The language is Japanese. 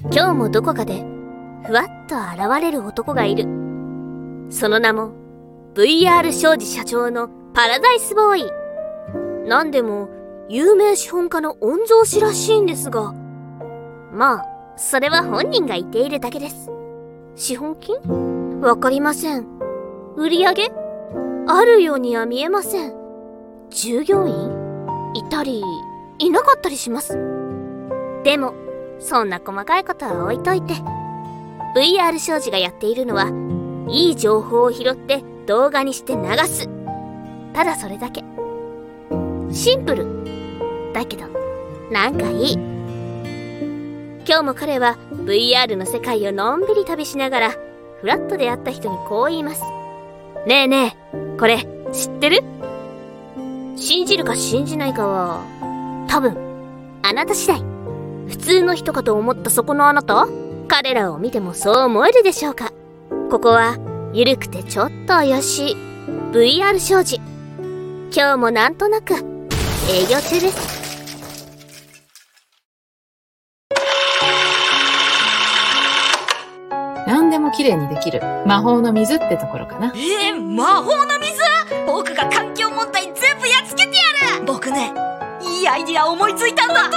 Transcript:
今日もどこかでふわっと現れる男がいる。その名も VR 商事社長のパラダイスボーイ。なんでも有名資本家の御曹司らしいんですが、まあそれは本人が言っているだけです。資本金？わかりません。売り上げ？あるようには見えません。従業員？いたりいなかったりします。でもそんな細かいことは置いといて、 VR 商事がやっているのは、いい情報を拾って動画にして流す。ただそれだけ。シンプルだけどなんかいい。今日も彼は VR の世界をのんびり旅しながら、フラッと出会った人にこう言います。ねえねえ、これ知ってる？信じるか信じないかは多分あなた次第。普通の人かと思ったそこのあなた、彼らを見てもそう思えるでしょうか。ここはゆるくてちょっと怪しい VR 商事。今日もなんとなく営業中です。 何でも綺麗にできる魔法の水ってところかな。 魔法の水？僕が環境問題全部やっつけてやる。僕ね、いいアイディア思いついたんだ。